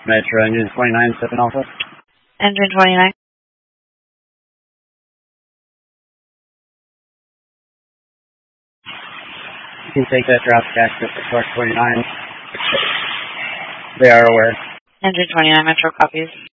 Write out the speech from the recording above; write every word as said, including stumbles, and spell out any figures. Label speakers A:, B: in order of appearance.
A: Metro Engine twenty-nine, seven Alpha.
B: Engine twenty-nine.
A: You can take that traffic access to Clark twenty-nine. They are aware.
B: Engine twenty-nine, Metro copies.